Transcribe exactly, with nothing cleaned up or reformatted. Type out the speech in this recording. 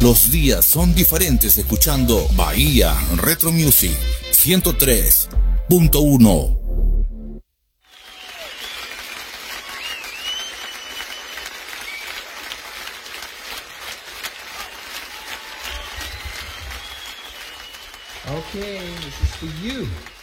Los días son diferentes escuchando Bahía Retro Music ciento tres punto uno. Okay, this is for you.